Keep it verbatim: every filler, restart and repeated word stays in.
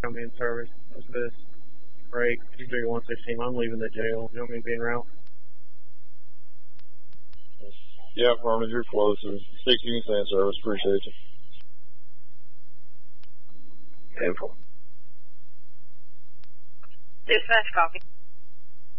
I'm in service. What's this? Break. two three one sixteen. I'm leaving the jail. You want me to be en route? Yeah, affirmative. You're closer. sixteen cent service. Appreciate you. ten four. Dispatch copy.